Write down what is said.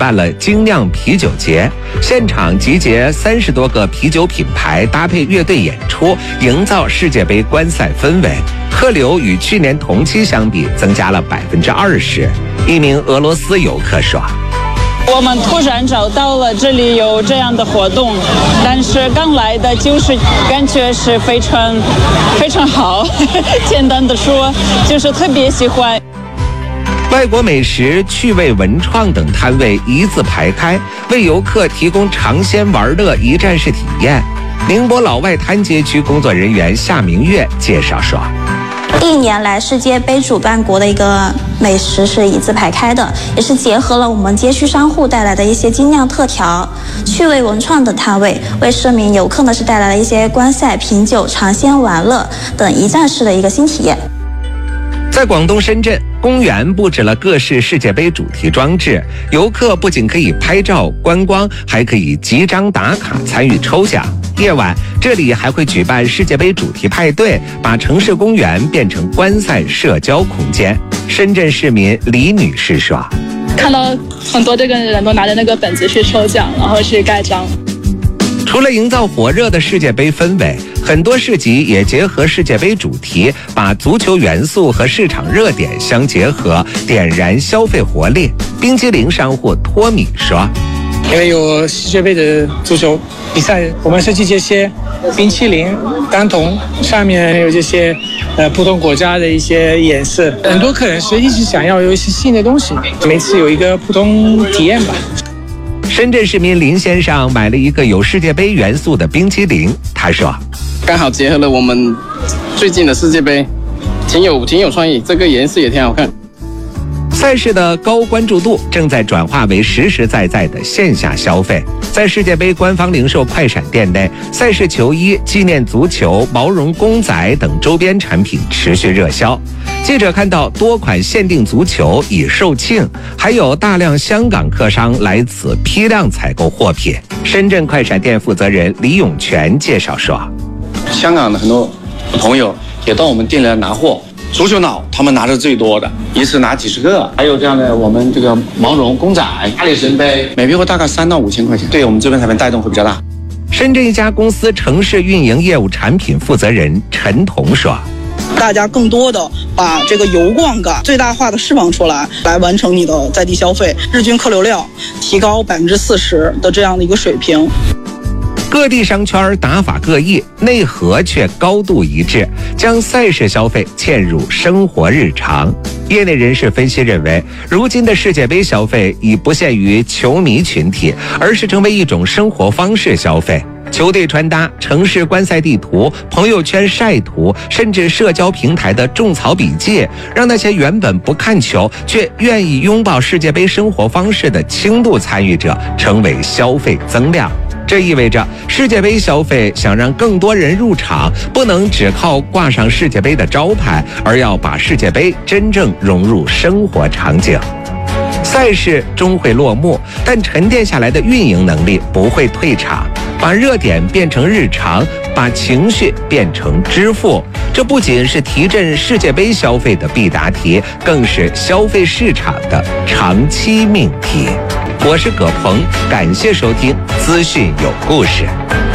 办了精酿啤酒节，现场集结30多个啤酒品牌，搭配乐队演出，营造世界杯观赛氛围。客流与去年同期相比增加了20%。一名俄罗斯游客说：“ 我们突然找到了这里有这样的活动，但是刚来的就是感觉是非常好，简单的说就是特别喜欢。” 外国美食、趣味文创等摊位一字排开，为游客提供尝鲜玩乐一站式体验。宁波老外滩街区工作人员夏明月介绍说历年来世界杯主办国的一个美食是一字排开的，也是结合了我们街区商户带来的一些精酿特调、趣味文创等摊位，为市民游客呢是带来了一些观赛、品酒、尝鲜、玩乐等一站式的一个新体验。 在广东深圳，公园布置了各式世界杯主题装置，游客不仅可以拍照观光，还可以集章打卡参与抽奖。夜晚，这里还会举办世界杯主题派对，把城市公园变成观赛社交空间。深圳市民李女士说：“ 看到很多这个人都拿着那个本子去抽奖，然后去盖章。” 除了营造火热的世界杯氛围，很多市集也结合世界杯主题，把足球元素和市场热点相结合，点燃消费活力。冰淇淋商户托米说：“ 因为有世界杯的足球比赛，我们设计这些冰淇淋单筒，上面有这些不同国家的一些颜色。很多客人是一直想要有一些新的东西，每次有一个不同体验吧。” 深圳市民林先生买了一个有世界杯元素的冰淇淋，他说：“ 刚好结合了我们最近的世界杯，挺有创意，这个颜色也挺好看。” 赛事的高关注度正在转化为实实在在的线下消费。在世界杯官方零售快闪店内，赛事球衣、纪念足球、毛绒公仔等周边产品持续热销。记者看到多款限定足球已售罄，还有大量香港客商来此批量采购货品。深圳快闪店负责人李永全介绍说：“ 香港的很多朋友也到我们店里来拿货。足球脑他们拿的最多的，一次拿几十个，还有这样的我们这个毛绒公仔、大力神杯，每批货大概3到5千块钱，对我们这边产品带动会比较大。” 深圳一家公司城市运营业务产品负责人陈彤说：“ 大家更多的把这个游逛感最大化的释放出来，来完成你的在地消费，日均客流量提高40%的这样的一个水平。” 各地商圈打法各异，内核却高度一致，将赛事消费嵌入生活日常。业内人士分析认为，如今的世界杯消费已不限于球迷群体，而是成为一种生活方式消费。球队穿搭、城市观赛地图、朋友圈晒图，甚至社交平台的种草笔记，让那些原本不看球却愿意拥抱世界杯生活方式的轻度参与者成为消费增量。这意味着世界杯消费想让更多人入场，不能只靠挂上世界杯的招牌，而要把世界杯真正融入生活场景。赛事终会落幕，但沉淀下来的运营能力不会退场，把热点变成日常，把情绪变成支付，这不仅是提振世界杯消费的必答题，更是消费市场的长期命题。我是葛鹏，感谢收听资讯有故事。